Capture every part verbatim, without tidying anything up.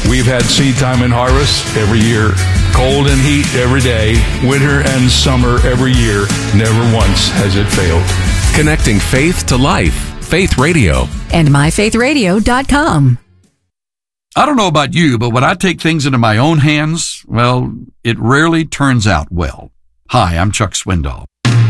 We've had seed time and harvest every year, cold and heat every day, winter and summer every year. Never once has it failed. Connecting faith to life. Faith Radio. And my faith radio dot com. I don't know about you, but when I take things into my own hands, well, it rarely turns out well. Hi, I'm Chuck Swindoll.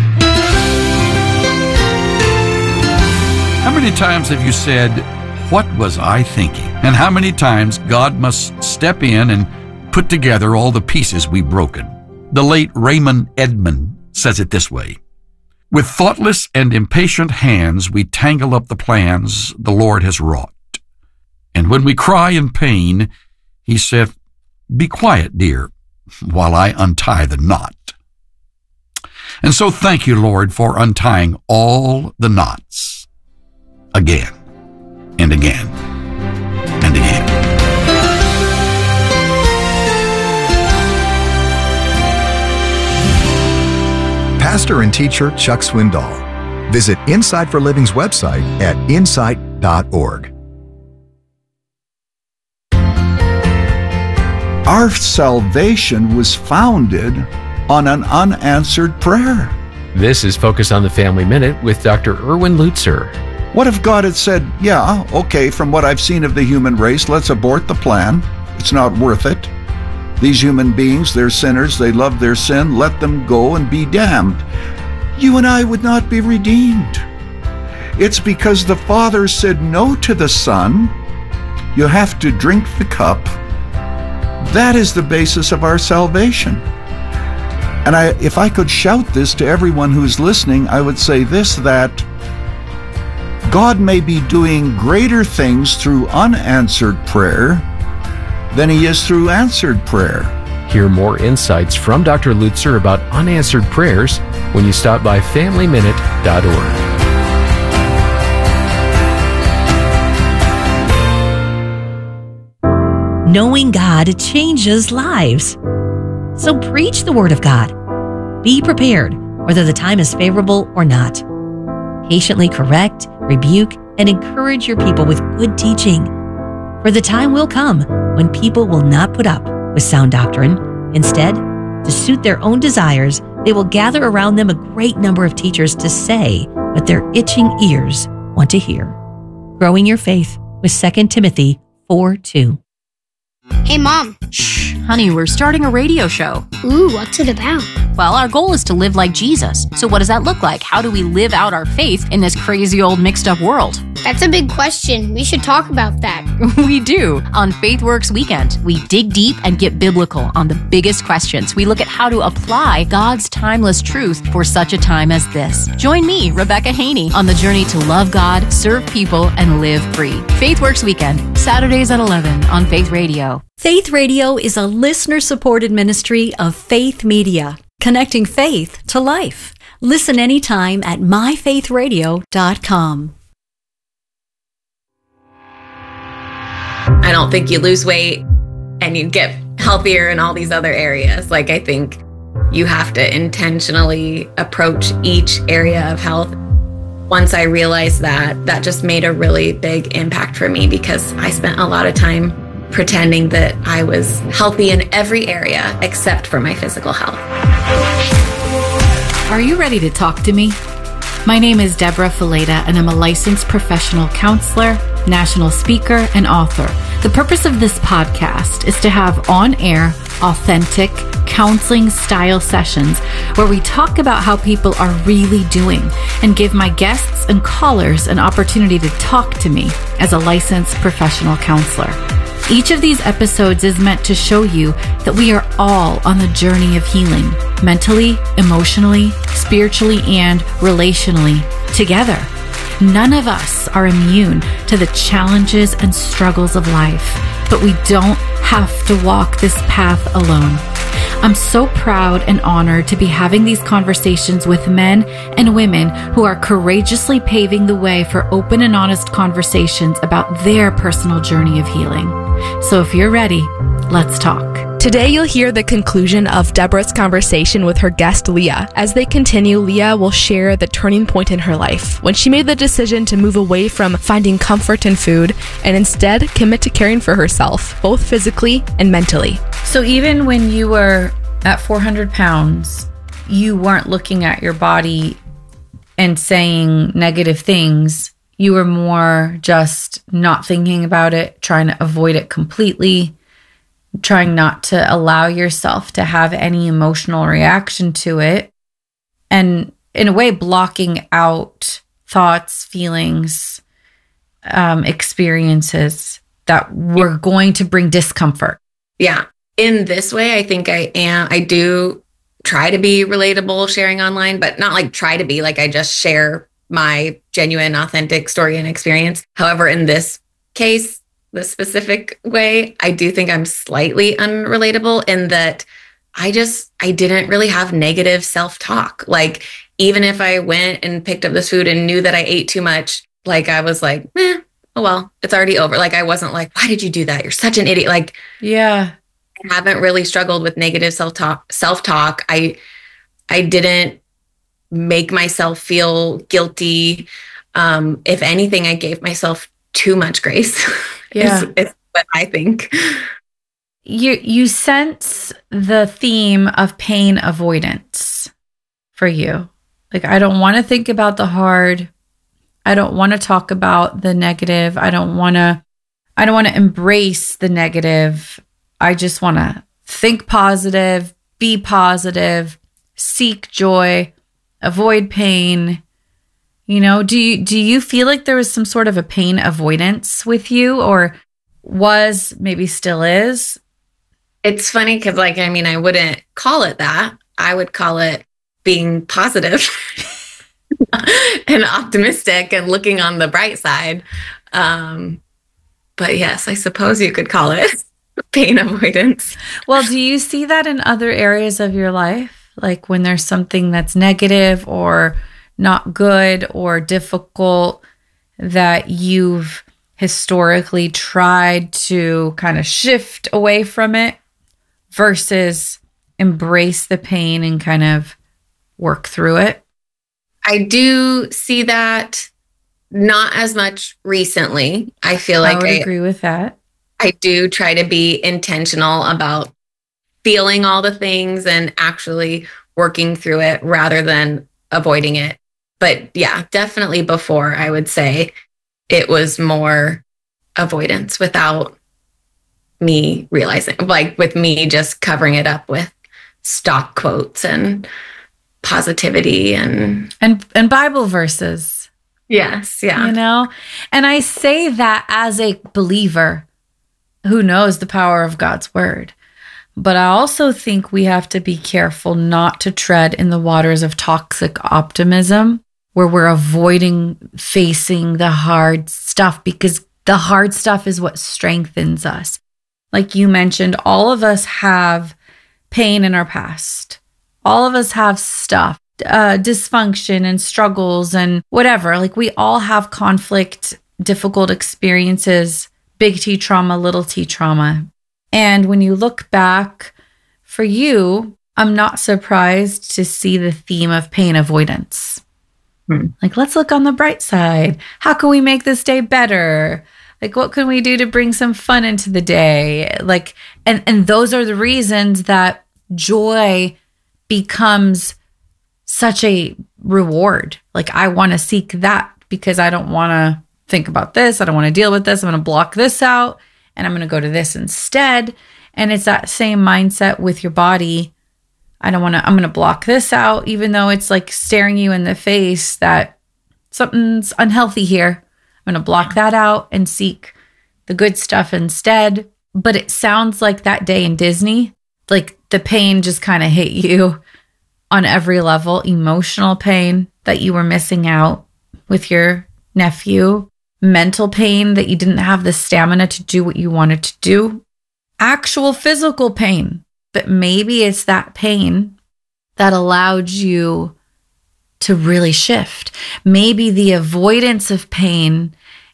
How many times have you said, "What was I thinking?" And how many times God must step in and put together all the pieces we've broken? The late Raymond Edman says it this way: "With thoughtless and impatient hands we tangle up the plans the Lord has wrought. And when we cry in pain, he saith, 'Be quiet, dear, while I untie the knot.'" And so thank you, Lord, for untying all the knots again and again and again. Pastor and teacher Chuck Swindoll. Visit Insight for Living's website at insight dot org. Our salvation was founded on an unanswered prayer. This is Focus on the Family Minute with Doctor Erwin Lutzer. What if God had said, yeah, okay, from what I've seen of the human race, let's abort the plan. It's not worth it. These human beings, they're sinners, they love their sin, let them go and be damned. You and I would not be redeemed. It's because the Father said no to the Son. You have to drink the cup. That is the basis of our salvation. And I, if I could shout this to everyone who's listening, I would say this, that God may be doing greater things through unanswered prayer than he is through answered prayer. Hear more insights from Doctor Lutzer about unanswered prayers when you stop by family minute dot org. Knowing God changes lives. So preach the Word of God. Be prepared, whether the time is favorable or not. Patiently correct, rebuke, and encourage your people with good teaching. For the time will come when people will not put up with sound doctrine. Instead, to suit their own desires, they will gather around them a great number of teachers to say what their itching ears want to hear. Growing your faith with Second Timothy four two. Hey, Mom. Shh, honey, we're starting a radio show. Ooh, what's it about? Well, our goal is to live like Jesus. So what does that look like? How do we live out our faith in this crazy old mixed up world? That's a big question. We should talk about that. We do. On FaithWorks Weekend, we dig deep and get biblical on the biggest questions. We look at how to apply God's timeless truth for such a time as this. Join me, Rebecca Haney, on the journey to love God, serve people, and live free. FaithWorks Weekend, Saturdays at eleven on Faith Radio. Faith Radio is a listener-supported ministry of Faith Media, connecting faith to life. Listen anytime at my faith radio dot com. I don't think you lose weight and you get healthier in all these other areas. Like, I think you have to intentionally approach each area of health. Once I realized that, that just made a really big impact for me, because I spent a lot of time pretending that I was healthy in every area except for my physical health. Are you ready to talk to me? My name is Deborah Fileta, and I'm a licensed professional counselor, national speaker, and author. The purpose of this podcast is to have on-air, authentic, counseling-style sessions where we talk about how people are really doing and give my guests and callers an opportunity to talk to me as a licensed professional counselor. Each of these episodes is meant to show you that we are all on the journey of healing, mentally, emotionally, spiritually, and relationally, together. None of us are immune to the challenges and struggles of life, but we don't have to walk this path alone. I'm so proud and honored to be having these conversations with men and women who are courageously paving the way for open and honest conversations about their personal journey of healing. So if you're ready, let's talk. Today, you'll hear the conclusion of Deborah's conversation with her guest, Leah. As they continue, Leah will share the turning point in her life when she made the decision to move away from finding comfort in food and instead commit to caring for herself, both physically and mentally. So even when you were at four hundred pounds, you weren't looking at your body and saying negative things. You were more just not thinking about it, trying to avoid it completely, trying not to allow yourself to have any emotional reaction to it, and in a way blocking out thoughts, feelings, um, experiences that were going to bring discomfort. Yeah. In this way, I think I am, I do try to be relatable sharing online, but not like try to be, like I just share my genuine, authentic story and experience. However, in this case, the specific way, I do think I'm slightly unrelatable in that I just, I didn't really have negative self-talk. Like, even if I went and picked up this food and knew that I ate too much, like I was like, eh, oh, well, it's already over. Like, I wasn't like, why did you do that? You're such an idiot. Like, yeah, I haven't really struggled with negative self-talk, self-talk. I, I didn't make myself feel guilty. Um, if anything, I gave myself too much grace. Yeah. is, is what I think. You you sense the theme of pain avoidance for you. Like, I don't want to think about the hard. I don't want to talk about the negative. I don't want to I don't want to embrace the negative. I just want to think positive, be positive, seek joy, avoid pain. You know, do you, do you feel like there was some sort of a pain avoidance with you, or was, maybe still is? It's funny because, like, I mean, I wouldn't call it that. I would call it being positive and optimistic and looking on the bright side. Um, but yes, I suppose you could call it pain avoidance. Well, do you see that in other areas of your life? Like when there's something that's negative or not good or difficult that you've historically tried to kind of shift away from it versus embrace the pain and kind of work through it? I do see that, not as much recently. I feel like I would I agree with that. I do try to be intentional about feeling all the things and actually working through it rather than avoiding it. But yeah, definitely before, I would say it was more avoidance without me realizing, like with me just covering it up with stock quotes and positivity and and and Bible verses. Yes, yeah. You know? And I say that as a believer who knows the power of God's word. But I also think we have to be careful not to tread in the waters of toxic optimism, where we're avoiding facing the hard stuff, because the hard stuff is what strengthens us. Like you mentioned, all of us have pain in our past. All of us have stuff, uh, dysfunction and struggles and whatever. Like we all have conflict, difficult experiences, big T trauma, little T trauma. And when you look back for you, I'm not surprised to see the theme of pain avoidance. Hmm. Like, let's look on the bright side. How can we make this day better? Like, what can we do to bring some fun into the day? Like, and, and those are the reasons that joy becomes such a reward. Like, I want to seek that because I don't want to think about this. I don't want to deal with this. I'm going to block this out and I'm going to go to this instead. And it's that same mindset with your body. I don't want to, I'm going to block this out, even though it's like staring you in the face that something's unhealthy here. I'm going to block that out and seek the good stuff instead. But it sounds like that day in Disney, like the pain just kind of hit you on every level. Emotional pain that you were missing out with your nephew, mental pain that you didn't have the stamina to do what you wanted to do, actual physical pain. But maybe it's that pain that allowed you to really shift. Maybe the avoidance of pain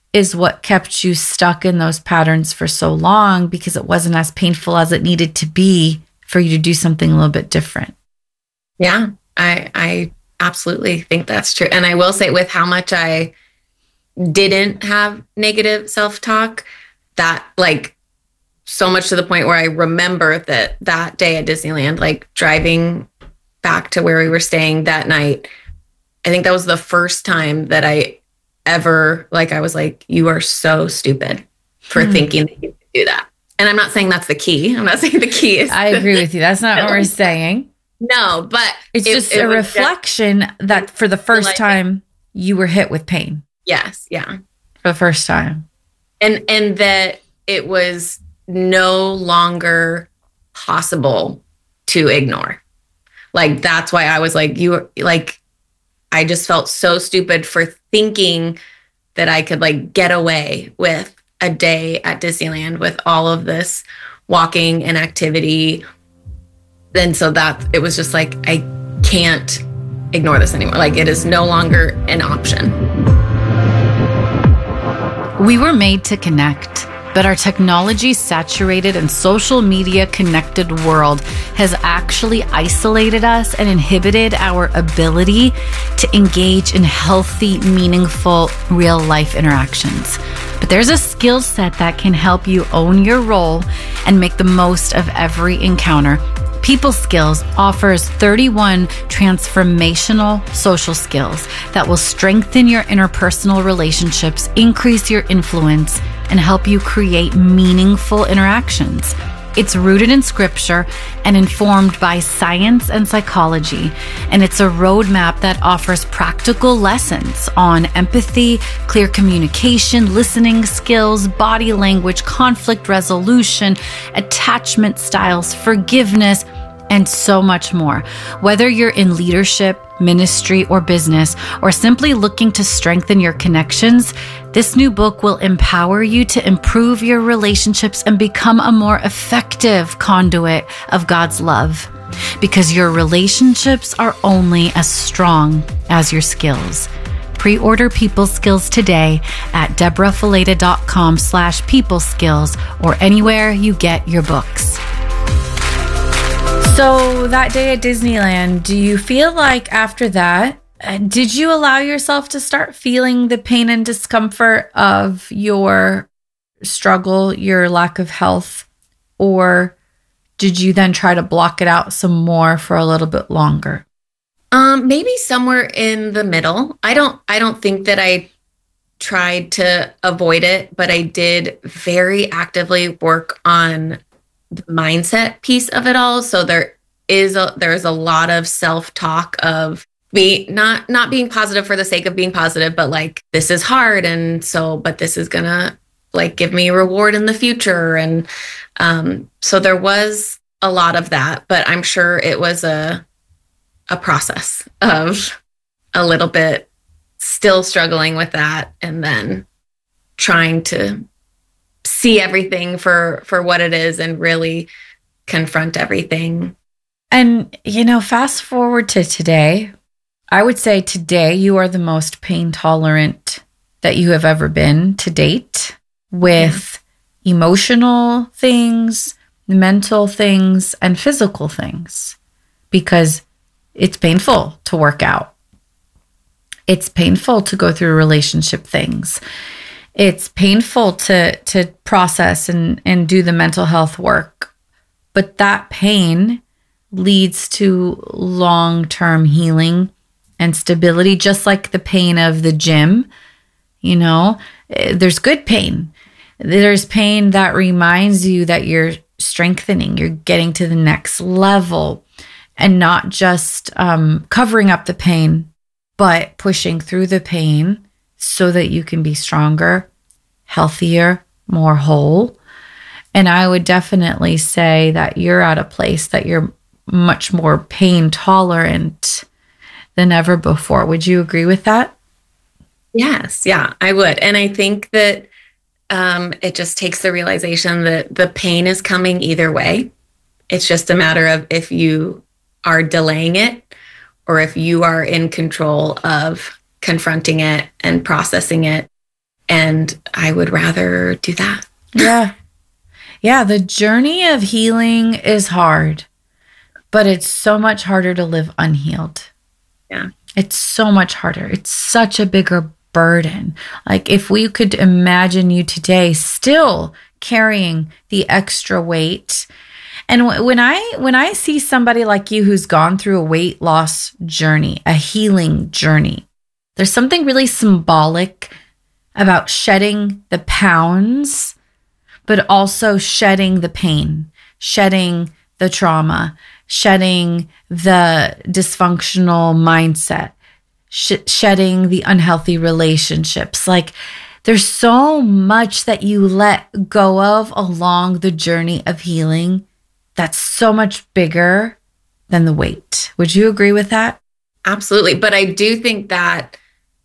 is what kept you stuck in those patterns for so long, because it wasn't as painful as it needed to be for you to do something a little bit different. Yeah, I I absolutely think that's true. And I will say, with how much I didn't have negative self-talk, that like so much to the point where I remember that that day at Disneyland, like driving back to where we were staying that night, I think that was the first time that I ever, like, I was like, you are so stupid for mm. thinking that you could do that. And I'm not saying that's the key. I'm not saying the key is. I agree with you. That's not what we're saying. No, but it's it, just it a reflection just, that for the first like, time you were hit with pain. Yes. Yeah. For the first time. And, and that it was no longer possible to ignore. Like, that's why I was like, you like, I just felt so stupid for thinking that I could like get away with a day at Disneyland with all of this walking and activity. And so that it was just like, I can't ignore this anymore. Like, it is no longer an option. We were made to connect, but our technology saturated and social media connected world has actually isolated us and inhibited our ability to engage in healthy, meaningful, real life interactions. But there's a skill set that can help you own your role and make the most of every encounter. People Skills offers thirty-one transformational social skills that will strengthen your interpersonal relationships, increase your influence, and help you create meaningful interactions. It's rooted in scripture and informed by science and psychology, and it's a roadmap that offers practical lessons on empathy, clear communication, listening skills, body language, conflict resolution, attachment styles, forgiveness, and so much more. Whether you're in leadership, ministry, or business, or simply looking to strengthen your connections, this new book will empower you to improve your relationships and become a more effective conduit of God's love. Because your relationships are only as strong as your skills. Pre-order People Skills today at deborahfileta.com slash people skills or anywhere you get your books. So that day at Disneyland, do you feel like after that, uh, did you allow yourself to start feeling the pain and discomfort of your struggle, your lack of health, or did you then try to block it out some more for a little bit longer? Um, maybe somewhere in the middle. I don't, I don't think that I tried to avoid it, but I did very actively work on the mindset piece of it all. So there is a, there's a lot of self-talk of be not, not being positive for the sake of being positive, but like, this is hard. And so, but this is gonna like give me a reward in the future. And, um, so there was a lot of that, but I'm sure it was a, a process of a little bit still struggling with that. And then trying to see everything for, for what it is and really confront everything. And, you know, fast forward to today, I would say today you are the most pain tolerant that you have ever been to date with yeah. emotional things, mental things, and physical things, because it's painful to work out. It's painful to go through relationship things. It's painful to to process and, and do the mental health work. But that pain leads to long-term healing and stability, just like the pain of the gym. You know, there's good pain. There's pain that reminds you that you're strengthening, you're getting to the next level, and not just um, covering up the pain, but pushing through the pain so that you can be stronger, healthier, more whole. And I would definitely say that you're at a place that you're much more pain tolerant than ever before. Would you agree with that? Yes, yeah, I would. And I think that um, it just takes the realization that the pain is coming either way. It's just a matter of if you are delaying it or if you are in control of confronting it and processing it And I would rather do that. Yeah. Yeah. The journey of healing is hard, but it's so much harder to live unhealed. Yeah. It's so much harder. It's such a bigger burden. Like if we could imagine you today still carrying the extra weight. And w- when I when I see somebody like you who's gone through a weight loss journey, a healing journey, there's something really symbolic about shedding the pounds, but also shedding the pain, shedding the trauma, shedding the dysfunctional mindset, sh- shedding the unhealthy relationships. Like there's so much that you let go of along the journey of healing that's so much bigger than the weight. Would you agree with that? Absolutely. But I do think that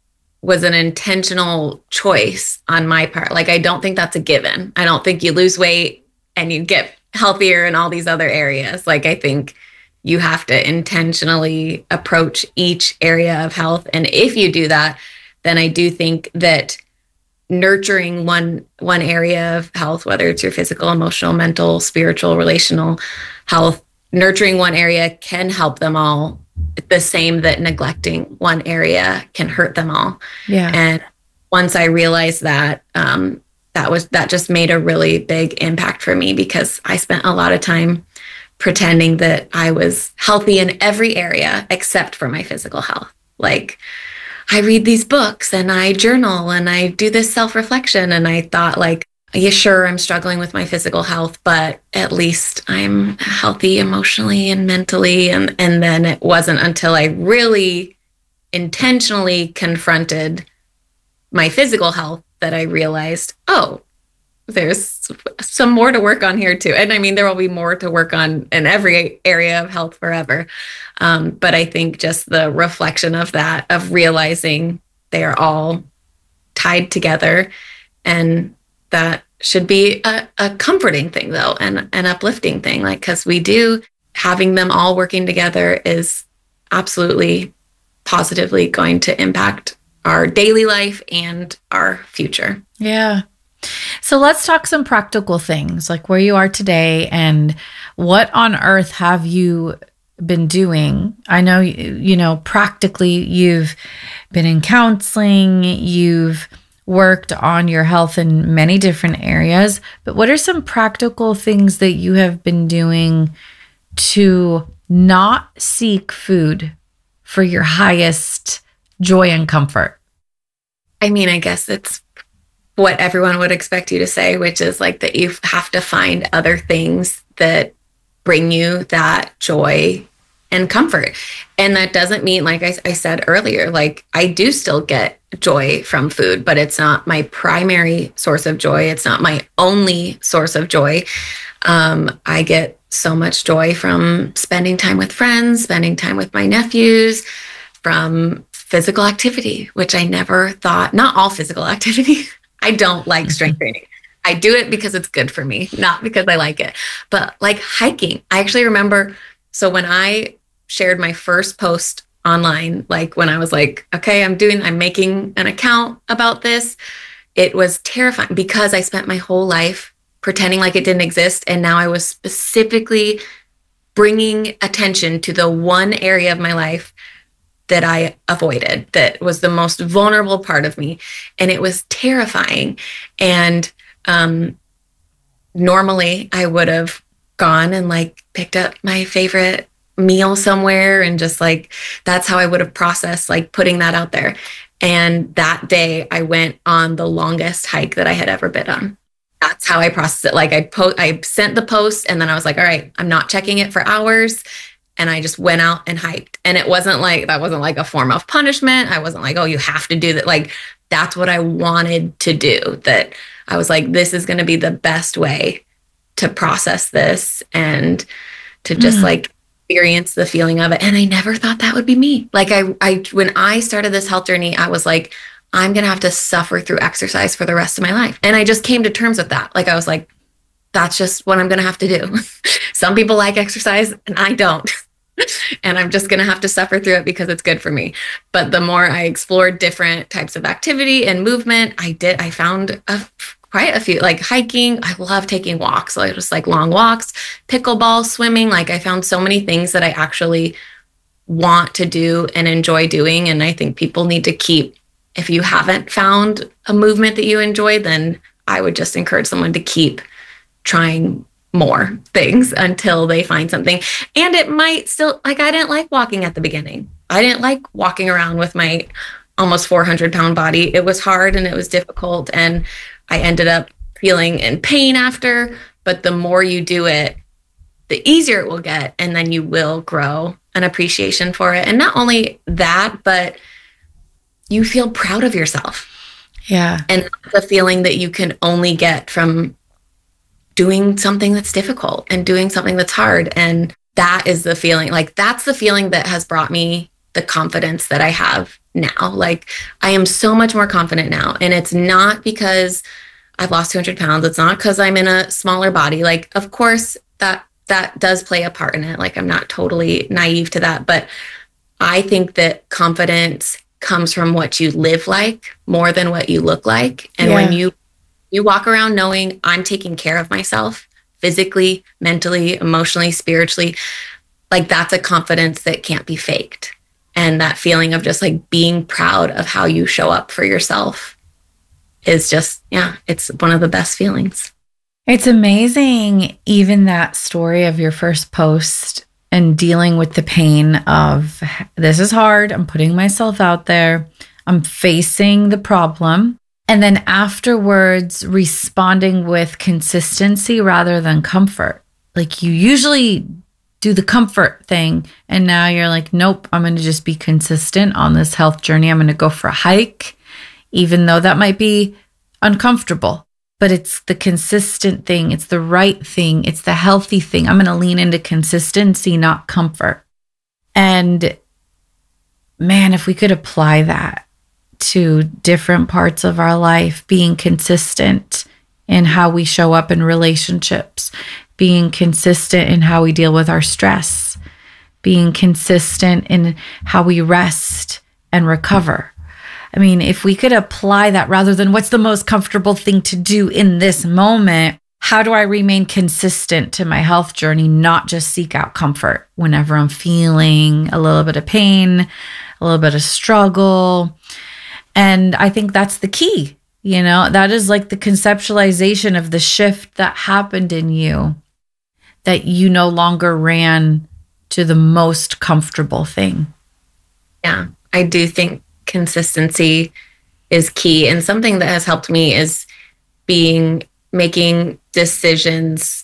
was an intentional choice on my part. Like, I don't think that's a given. I don't think you lose weight and you get healthier in all these other areas. Like, I think you have to intentionally approach each area of health. And if you do that, then I do think that nurturing one one area of health, whether it's your physical, emotional, mental, spiritual, relational health, nurturing one area can help them all, the same that neglecting one area can hurt them all. Yeah. And once I realized that, um, that was that just made a really big impact for me, because I spent a lot of time pretending that I was healthy in every area except for my physical health. Like, I read these books and I journal and I do this self-reflection, and I thought, like, yeah, sure, I'm struggling with my physical health, but at least I'm healthy emotionally and mentally. And, and then it wasn't until I really intentionally confronted my physical health that I realized, oh, there's some more to work on here too. And I mean, there will be more to work on in every area of health forever. Um, but I think just the reflection of that, of realizing they are all tied together, and that should be a, a comforting thing though, and an uplifting thing. Like, cause we do, having them all working together is absolutely positively going to impact our daily life and our future. Yeah. So let's talk some practical things, like where you are today and what on earth have you been doing? I know, you know, practically you've been in counseling, you've worked on your health in many different areas, but what are some practical things that you have been doing to not seek food for your highest joy and comfort? I mean, I guess it's what everyone would expect you to say, which is like that you have to find other things that bring you that joy and comfort. And that doesn't mean, like I, I said earlier, like I do still get joy from food, but it's not my primary source of joy. It's not my only source of joy. Um, I get so much joy from spending time with friends, spending time with my nephews, from physical activity, which I never thought, not all physical activity. I don't like strength training. I do it because it's good for me, not because I like it. But like hiking, I actually remember, so when I shared my first post online, like when I was like, okay, I'm doing, I'm making an account about this, it was terrifying because I spent my whole life pretending like it didn't exist. And now I was specifically bringing attention to the one area of my life that I avoided, that was the most vulnerable part of me. And it was terrifying. And um, normally I would have gone and like picked up my favorite meal somewhere and just like, that's how I would have processed like putting that out there. And that day I went on the longest hike that I had ever been on. That's how I processed it. Like I po- I sent the post and then I was like, all right, I'm not checking it for hours. And I just went out and hiked. And it wasn't like, that wasn't like a form of punishment. I wasn't like, oh, you have to do that. Like, that's what I wanted to do. That I was like, this is going to be the best way to process this and to just mm. like experience the feeling of it. And I never thought that would be me. Like I, I, when I started this health journey, I was like, I'm going to have to suffer through exercise for the rest of my life. And I just came to terms with that. Like, I was like, that's just what I'm going to have to do. Some people like exercise and I don't. and I'm just going to have to suffer through it because it's good for me. But the more I explored different types of activity and movement, I did, I found a, quite a few, like hiking. I love taking walks, like just like long walks, pickleball, swimming. Like I found so many things that I actually want to do and enjoy doing. And I think people need to keep, if you haven't found a movement that you enjoy, then I would just encourage someone to keep trying more things until they find something. And it might still, like, I didn't like walking at the beginning. I didn't like walking around with my almost four hundred pound body. It was hard and it was difficult. And I ended up feeling in pain after, but the more you do it, the easier it will get. And then you will grow an appreciation for it. And not only that, but you feel proud of yourself. Yeah. And the feeling that you can only get from doing something that's difficult and doing something that's hard. And that is the feeling, like that's the feeling that has brought me the confidence that I have now. Like I am so much more confident now. And it's not because I've lost two hundred pounds. It's not because I'm in a smaller body. Like, of course, that that does play a part in it. Like I'm not totally naive to that. But I think that confidence comes from what you live like more than what you look like. And yeah. when you you walk around knowing I'm taking care of myself physically, mentally, emotionally, spiritually, like that's a confidence that can't be faked. And that feeling of just like being proud of how you show up for yourself is just, yeah, it's one of the best feelings. It's amazing, even that story of your first post and dealing with the pain of this is hard. I'm putting myself out there. I'm facing the problem. And then afterwards, responding with consistency rather than comfort. Like you usually do the comfort thing. And now you're like, nope, I'm going to just be consistent on this health journey. I'm going to go for a hike, even though that might be uncomfortable. But it's the consistent thing. It's the right thing. It's the healthy thing. I'm going to lean into consistency, not comfort. And man, if we could apply that to different parts of our life, being consistent in how we show up in relationships, being consistent in how we deal with our stress, being consistent in how we rest and recover. I mean, if we could apply that rather than what's the most comfortable thing to do in this moment, how do I remain consistent to my health journey, not just seek out comfort whenever I'm feeling a little bit of pain, a little bit of struggle. And I think that's the key, you know, that is like the conceptualization of the shift that happened in you, that you no longer ran to the most comfortable thing. Yeah, I do think consistency is key. And something that has helped me is being, making decisions,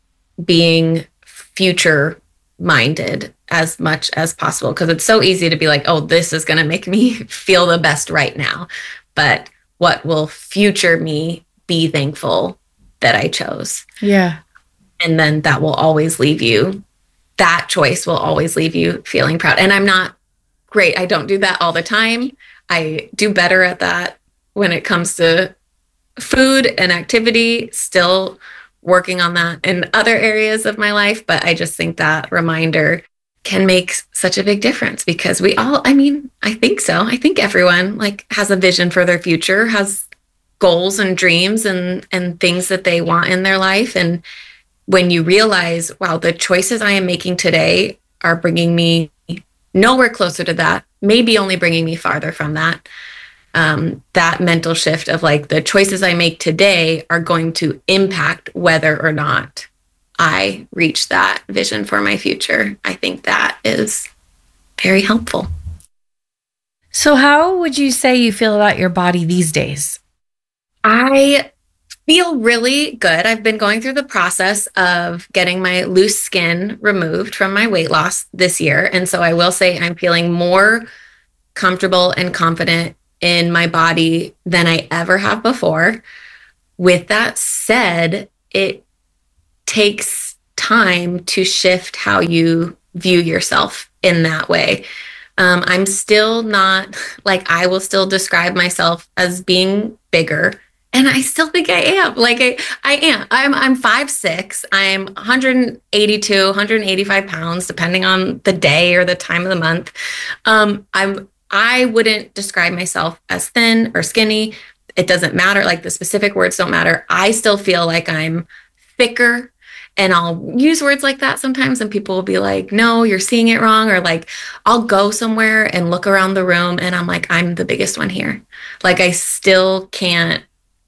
being future minded as much as possible. Because it's so easy to be like, oh, this is going to make me feel the best right now. But what will future me be thankful that I chose? Yeah. And then that will always leave you, that choice will always leave you feeling proud. And I'm not great. I don't do that all the time. I do better at that when it comes to food and activity, still working on that in other areas of my life. But I just think that reminder can make such a big difference because we all, I mean, I think so. I think everyone like has a vision for their future, has goals and dreams and, and things that they want in their life. And when you realize, wow, the choices I am making today are bringing me nowhere closer to that, maybe only bringing me farther from that. Um, that mental shift of like the choices I make today are going to impact whether or not I reach that vision for my future. I think that is very helpful. So how would you say you feel about your body these days? I feel really good. I've been going through the process of getting my loose skin removed from my weight loss this year. And so I will say I'm feeling more comfortable and confident in my body than I ever have before. With that said, it takes time to shift how you view yourself in that way. Um, I'm still not, like, I will still describe myself as being bigger And I still think I am. Like I, I am. I'm I'm five six. I'm one eighty-two, one eighty-five pounds, depending on the day or the time of the month. Um, I'm I wouldn't describe myself as thin or skinny. It doesn't matter. Like the specific words don't matter. I still feel like I'm thicker. And I'll use words like that sometimes, and people will be like, no, you're seeing it wrong. Or like, I'll go somewhere and look around the room and I'm like, I'm the biggest one here. Like I still can't.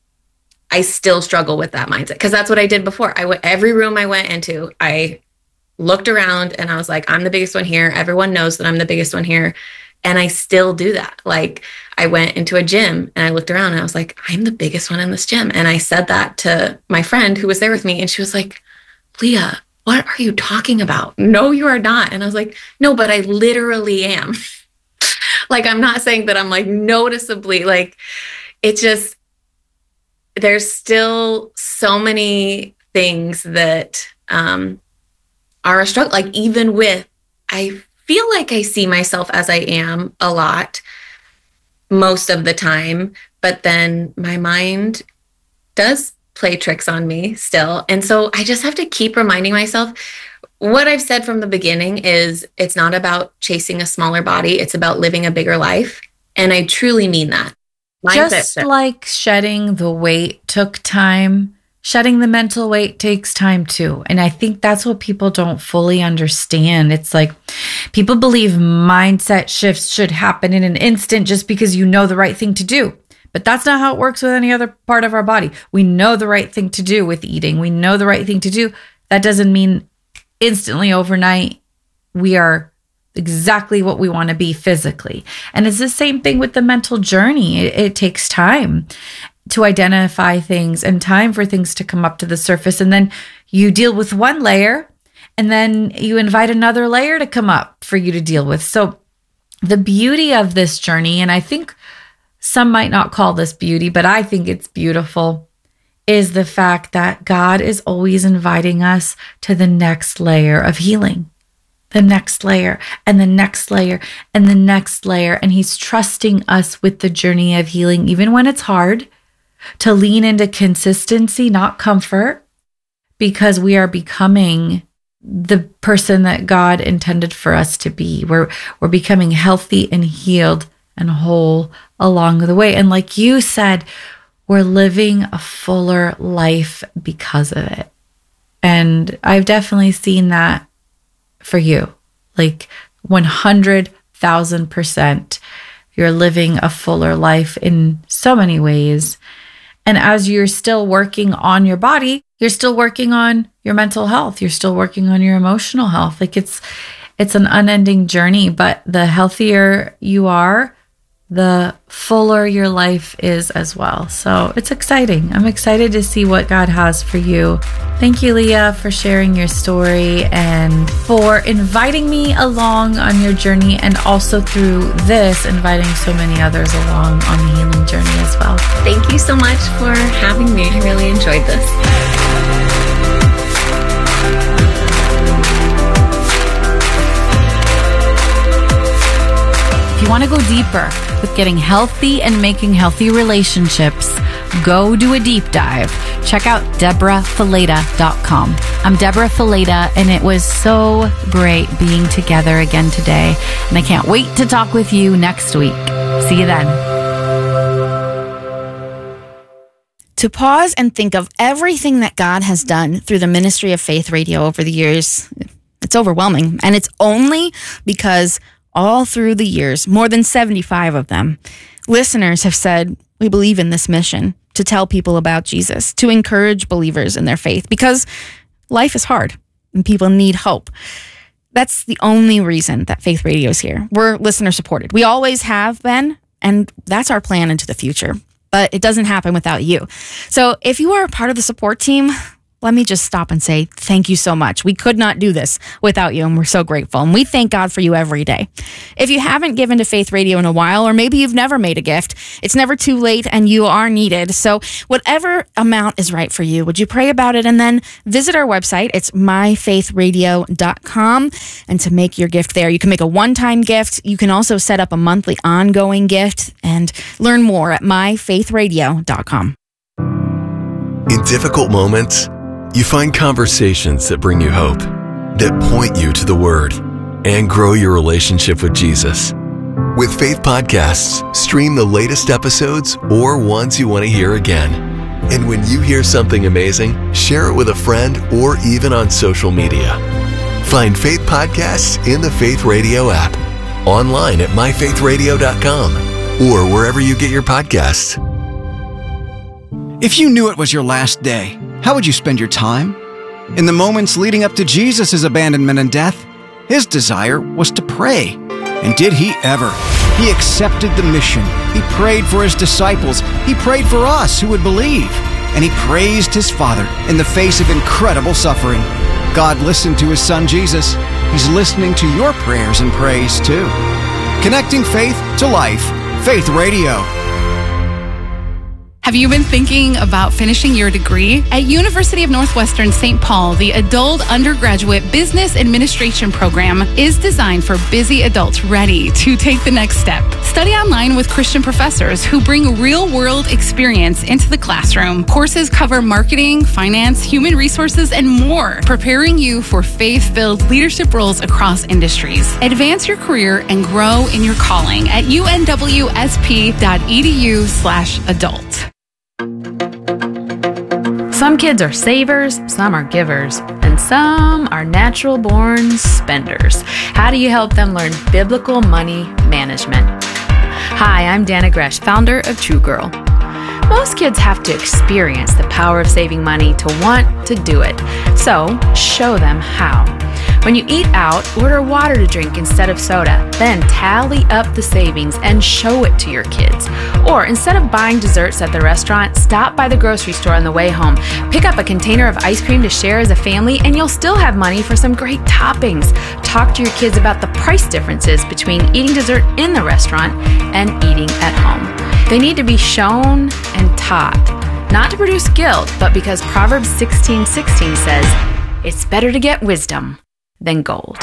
I still struggle with that mindset because that's what I did before. I went every room I went into, I looked around and I was like, I'm the biggest one here. Everyone knows that I'm the biggest one here. And I still do that. Like I went into a gym and I looked around and I was like, I'm the biggest one in this gym. And I said that to my friend who was there with me. And she was like, Leah, what are you talking about? No, you are not. And I was like, no, but I literally am. Like, I'm not saying that I'm like noticeably like, it's just, there's still so many things that um, are a struggle. Like even with, I feel like I see myself as I am a lot most of the time, but then my mind does play tricks on me still. And so I just have to keep reminding myself what I've said from the beginning is it's not about chasing a smaller body. It's about living a bigger life. And I truly mean that. Just like shedding the weight took time, shedding the mental weight takes time too. And I think that's what people don't fully understand. It's like people believe mindset shifts should happen in an instant just because you know the right thing to do. But that's not how it works with any other part of our body. We know the right thing to do with eating. We know the right thing to do. That doesn't mean instantly overnight we are exactly what we want to be physically. And it's the same thing with the mental journey. It, it takes time to identify things and time for things to come up to the surface. And then you deal with one layer and then you invite another layer to come up for you to deal with. So the beauty of this journey, and I think some might not call this beauty, but I think it's beautiful, is the fact that God is always inviting us to the next layer of healing. The next layer and the next layer and the next layer. And he's trusting us with the journey of healing, even when it's hard, to lean into consistency, not comfort, because we are becoming the person that God intended for us to be. We're, we're becoming healthy and healed and whole along the way. And like you said, we're living a fuller life because of it. And I've definitely seen that for you, like one hundred thousand percent. You're living a fuller life in so many ways. And as you're still working on your body, you're still working on your mental health. You're still working on your emotional health. Like it's, it's an unending journey, but the healthier you are, the fuller your life is as well. So it's exciting. I'm excited to see what God has for you. Thank you, Leah, for sharing your story and for inviting me along on your journey, and also through this, inviting so many others along on the healing journey as well. Thank you so much for having me. I really enjoyed this. If you want to go deeper with getting healthy and making healthy relationships, go do a deep dive. Check out Deborah Fileta dot com. I'm Deborah Fileta, and it was so great being together again today. And I can't wait to talk with you next week. See you then. To pause and think of everything that God has done through the ministry of Faith Radio over the years, it's overwhelming. And it's only because all through the years, more than seventy-five of them, listeners have said, we believe in this mission to tell people about Jesus, to encourage believers in their faith, because life is hard and people need hope. That's the only reason that Faith Radio is here. We're listener supported. We always have been, and that's our plan into the future. But it doesn't happen without you. So if you are a part of the support team, let me just stop and say thank you so much. We could not do this without you, and we're so grateful. And we thank God for you every day. If you haven't given to Faith Radio in a while, or maybe you've never made a gift, it's never too late and you are needed. So whatever amount is right for you, would you pray about it and then visit our website? It's my faith radio dot com, and to make your gift there, you can make a one-time gift. You can also set up a monthly ongoing gift and learn more at my faith radio dot com. In difficult moments, you find conversations that bring you hope, that point you to the Word, and grow your relationship with Jesus. With Faith Podcasts, stream the latest episodes or ones you want to hear again. And when you hear something amazing, share it with a friend or even on social media. Find Faith Podcasts in the Faith Radio app, online at my faith radio dot com, or wherever you get your podcasts. If you knew it was your last day, how would you spend your time? In the moments leading up to Jesus' abandonment and death, his desire was to pray. And did he ever? He accepted the mission. He prayed for his disciples. He prayed for us who would believe. And he praised his Father in the face of incredible suffering. God listened to his Son Jesus. He's listening to your prayers and praise too. Connecting faith to life. Faith Radio. Have you been thinking about finishing your degree? At University of Northwestern Saint Paul, the Adult Undergraduate Business Administration program is designed for busy adults ready to take the next step. Study online with Christian professors who bring real-world experience into the classroom. Courses cover marketing, finance, human resources, and more, preparing you for faith-filled leadership roles across industries. Advance your career and grow in your calling at u n w s p dot e d u slash adult. Some kids are savers, some are givers, and some are natural-born spenders. How do you help them learn biblical money management? Hi, I'm Dana Gresh, founder of True Girl. Most kids have to experience the power of saving money to want to do it. So, show them how. When you eat out, order water to drink instead of soda. Then tally up the savings and show it to your kids. Or instead of buying desserts at the restaurant, stop by the grocery store on the way home. Pick up a container of ice cream to share as a family, and you'll still have money for some great toppings. Talk to your kids about the price differences between eating dessert in the restaurant and eating at home. They need to be shown and taught, not to produce guilt, but because Proverbs sixteen sixteen says, it's better to get wisdom than gold.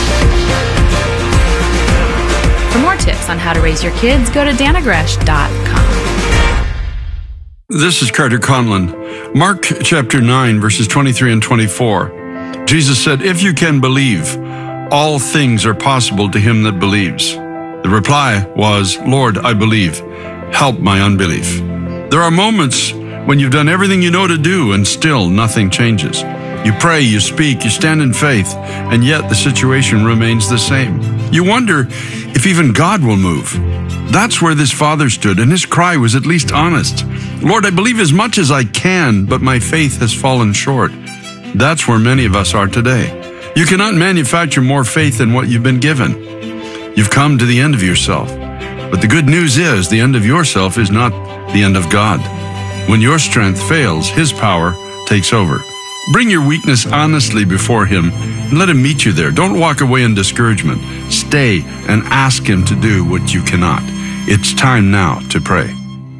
For more tips on how to raise your kids, go to dana gresh dot com. This is Carter Conlon. Mark chapter nine, verses twenty-three and twenty-four. Jesus said, if you can believe, all things are possible to him that believes. The reply was, Lord, I believe. Help my unbelief. There are moments when you've done everything you know to do and still nothing changes. You pray, you speak, you stand in faith, and yet the situation remains the same. You wonder if even God will move. That's where this father stood, and his cry was at least honest. Lord, I believe as much as I can, but my faith has fallen short. That's where many of us are today. You cannot manufacture more faith than what you've been given. You've come to the end of yourself. But the good news is the end of yourself is not the end of God. When your strength fails, his power takes over. Bring your weakness honestly before him and let him meet you there. Don't walk away in discouragement. Stay and ask him to do what you cannot. It's time now to pray.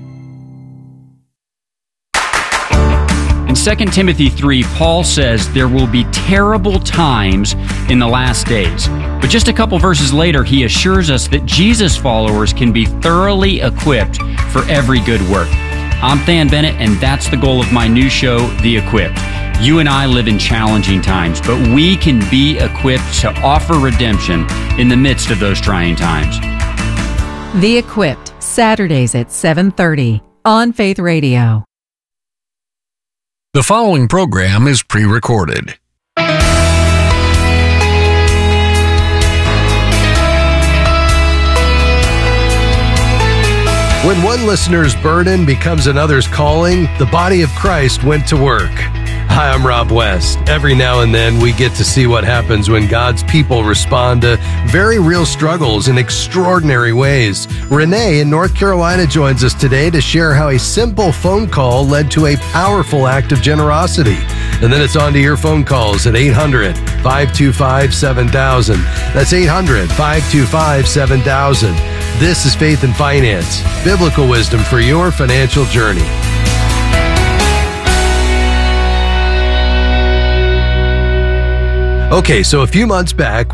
In Second Timothy three, Paul says there will be terrible times in the last days. But just a couple verses later, he assures us that Jesus followers can be thoroughly equipped for every good work. I'm Than Bennett, and that's the goal of my new show, The Equipped. You and I live in challenging times, but we can be equipped to offer redemption in the midst of those trying times. The Equipped, Saturdays at seven thirty on Faith Radio. The following program is pre-recorded. When one listener's burden becomes another's calling, the body of Christ went to work. Hi, I'm Rob West. Every now and then we get to see what happens when God's people respond to very real struggles in extraordinary ways. Renee in North Carolina joins us today to share how a simple phone call led to a powerful act of generosity. And then it's on to your phone calls at eight hundred, five two five, seven thousand. That's eight hundred, five two five, seven thousand. This is Faith and Finance, biblical wisdom for your financial journey. Okay, so a few months back,